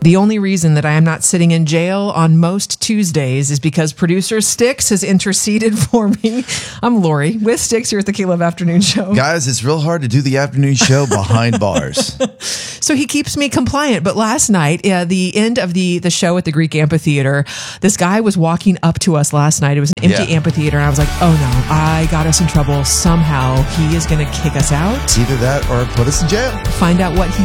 The only reason that I am not sitting in jail on most Tuesdays is because producer Styx has interceded for me. I'm Lori with Styx here at the K-Love Afternoon Show. Guys, it's real hard to do the afternoon show behind bars. So he keeps me compliant. But last night, the end of the show at the Greek Amphitheater, this guy was walking up to us last night. It was an empty amphitheater. And I was like, oh no, I got us in trouble somehow. He is going to kick us out. Either that or put us in jail. Find out what he